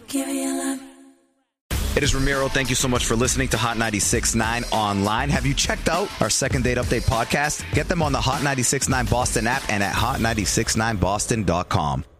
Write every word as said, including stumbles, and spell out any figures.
Give me your love. It is Ramiro. Thank you so much for listening to Hot ninety-six point nine online. Have you checked out our Second Date Update podcast? Get them on the Hot ninety-six point nine Boston app and at hot nine six nine boston dot com.